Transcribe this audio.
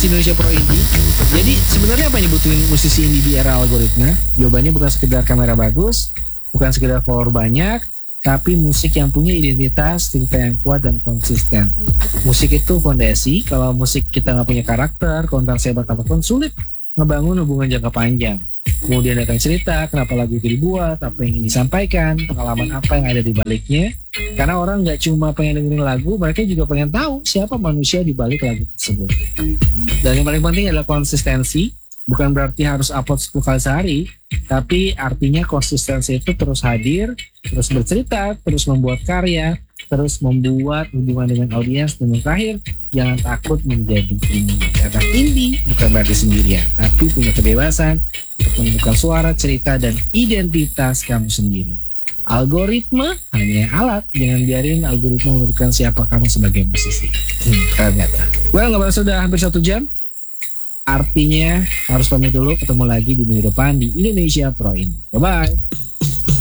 podcast Indonesia Pro Indie. Jadi sebenarnya apa yang dibutuhin musisi indie di era algoritma? Jawabannya bukan sekedar kamera bagus, bukan sekedar follower banyak, tapi musik yang punya identitas, cerita yang kuat dan konsisten. Musik itu fondasi. Kalau musik kita nggak punya karakter, konten sebat apapun sulit ngebangun hubungan jangka panjang. Kemudian datang cerita, kenapa lagu itu dibuat, apa yang ingin disampaikan, pengalaman apa yang ada di baliknya. Karena orang nggak cuma pengen dengerin lagu, mereka juga pengen tahu siapa manusia di balik lagu tersebut. Dan yang paling penting adalah konsistensi. Bukan berarti harus upload 10 kali sehari, tapi artinya konsistensi itu terus hadir, terus bercerita, terus membuat karya, terus membuat hubungan dengan audiens. Dan yang terakhir, jangan takut menjadi indie. Karena indie bukan berarti sendirian, tapi punya kebebasan untuk menentukan suara, cerita, dan identitas kamu sendiri. Algoritma hanya alat, jangan biarin algoritma menentukan siapa kamu sebagai musisi. Ternyata. Well, nggak sudah hampir 1 jam. Artinya harus pamit dulu, ketemu lagi di minggu depan di Indonesia Pro ini. Bye-bye.